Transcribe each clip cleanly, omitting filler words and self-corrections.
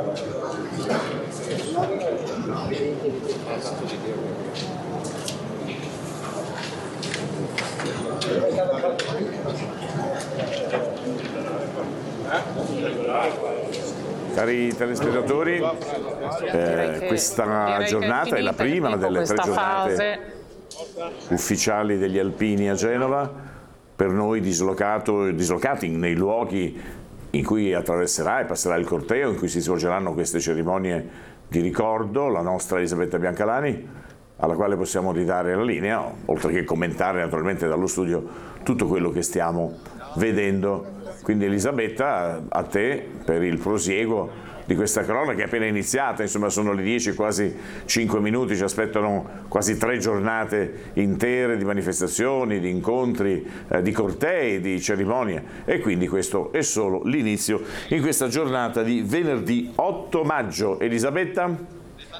Cari telespettatori, questa giornata è la prima delle 3 giornate ufficiali degli alpini a Genova, per noi dislocati nei luoghi in cui attraverserà e passerà il corteo, in cui si svolgeranno queste cerimonie di ricordo, la nostra Elisabetta Biancalani, alla quale possiamo ridare la linea, oltre che commentare naturalmente dallo studio tutto quello che stiamo vedendo. Quindi Elisabetta, a te per il prosieguo di questa cronaca che è appena iniziata, insomma sono le 10, quasi 5 minuti, ci aspettano quasi 3 giornate intere di manifestazioni, di incontri, di cortei, di cerimonie, e quindi questo è solo l'inizio in questa giornata di venerdì 8 maggio. Elisabetta?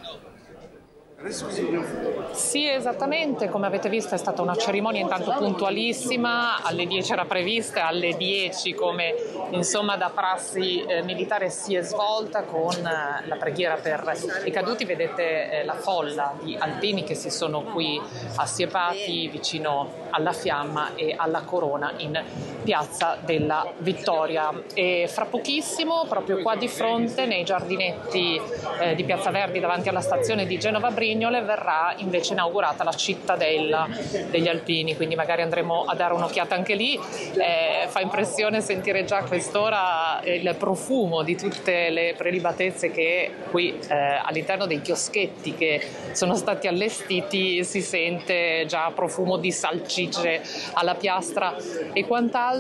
Sì, esattamente, come avete visto è stata una cerimonia intanto puntualissima, alle 10 era prevista, alle 10 come insomma da prassi militare si è svolta con la preghiera per i caduti. Vedete la folla di alpini che si sono qui assiepati vicino alla fiamma e alla corona in Piazza della Vittoria, e fra pochissimo proprio qua di fronte nei giardinetti di Piazza Verdi davanti alla stazione di Genova Brignole verrà invece inaugurata la cittadella degli alpini, quindi magari andremo a dare un'occhiata anche lì. Fa impressione sentire già a quest'ora il profumo di tutte le prelibatezze che qui all'interno dei chioschetti che sono stati allestiti si sente già profumo di salsicce alla piastra e quant'altro.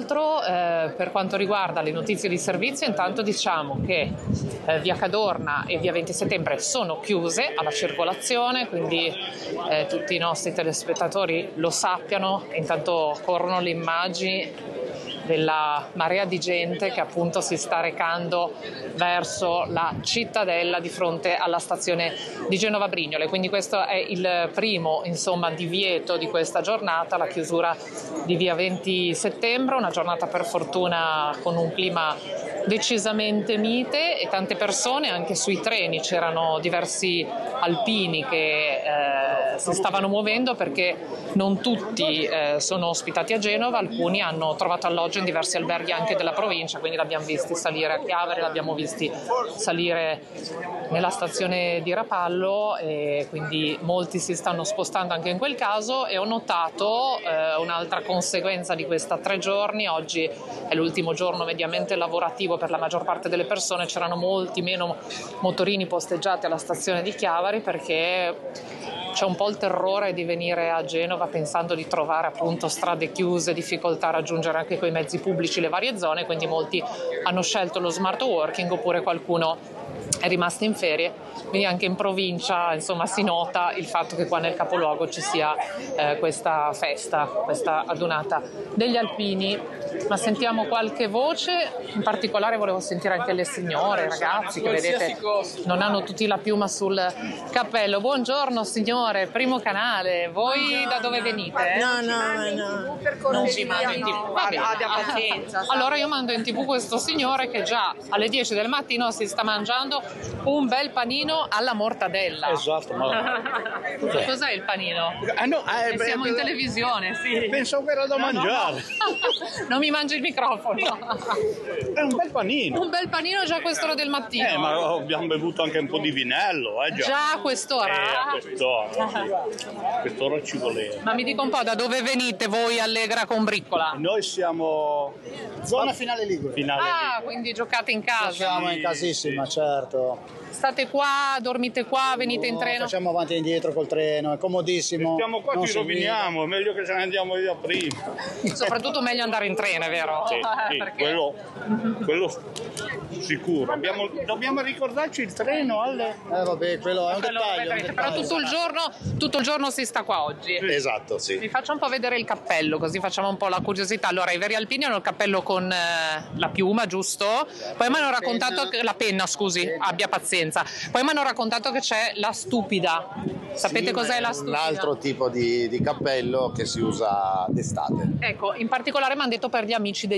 Per quanto riguarda le notizie di servizio, intanto diciamo che via Cadorna e via 20 settembre sono chiuse alla circolazione, quindi tutti i nostri telespettatori lo sappiano. Intanto corrono le immagini della marea di gente che appunto si sta recando verso la cittadella di fronte alla stazione di Genova Brignole. Quindi questo è il primo divieto di questa giornata, la chiusura di via 20 settembre, una giornata per fortuna con un clima decisamente mite e tante persone anche sui treni. C'erano diversi alpini che si stavano muovendo perché non tutti sono ospitati a Genova, alcuni hanno trovato alloggio in diversi alberghi anche della provincia, quindi l'abbiamo visti salire a Chiavari, l'abbiamo visti salire nella stazione di Rapallo, e quindi molti si stanno spostando anche in quel caso. E ho notato un'altra conseguenza di questa 3 giorni: oggi è l'ultimo giorno mediamente lavorativo per la maggior parte delle persone, c'erano molti meno motorini posteggiati alla stazione di Chiavari perché c'è un po' il terrore di venire a Genova pensando di trovare appunto strade chiuse, difficoltà a raggiungere anche coi mezzi pubblici le varie zone, quindi molti hanno scelto lo smart working oppure qualcuno è rimasto in ferie. Quindi anche in provincia si nota il fatto che qua nel capoluogo ci sia questa festa, questa adunata degli alpini. Ma sentiamo qualche voce, in particolare volevo sentire anche le signore, i ragazzi che vedete non hanno tutti la piumma sul cappello. Buongiorno signore, Primo Canale, voi da dove venite? No. Non ci mando in TV. Abbia pazienza. Allora io mando in TV questo signore che già alle 10 del mattino si sta mangiando un bel panino alla mortadella. Esatto, ma cos'è il panino? Siamo in televisione, sì. Pensavo che era da mangiare. Non mi mangi il microfono. È un bel panino. Un bel panino già a quest'ora del mattino. Ma abbiamo bevuto anche un po' di vinello, già. Già a quest'ora? A quest'ora, sì. A quest'ora ci voleva. Ma mi dica un po', da dove venite voi Allegra Combriccola? Noi siamo Zona Finale Ligure. Quindi giocate in casa? Siamo in casissima, certo. State qua, dormite qua, venite in treno? Facciamo avanti e indietro col treno, è comodissimo. Stiamo qua, ci roviniamo, è meglio che ce ne andiamo via prima. Soprattutto meglio andare in treno, è vero? Sì, Perché... quello sicuro. Dobbiamo ricordarci il treno alle... Vabbè, quello è un dettaglio. Però tutto il giorno si sta qua oggi. Esatto, sì. Vi faccio un po' vedere il cappello, così facciamo un po' la curiosità. Allora, i veri alpini hanno il cappello con la piuma, giusto? Poi mi hanno raccontato che la penna, scusi, abbia pazienza. Poi mi hanno raccontato che c'è la stupida. Sapete cos'è la stupida? Un altro tipo di cappello che si usa d'estate. Ecco, in particolare mi hanno detto per gli amici